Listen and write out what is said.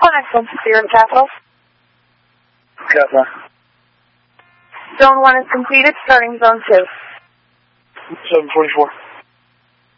excellent spirit capital. Kappa. Zone 1 is completed, starting zone 2. 744.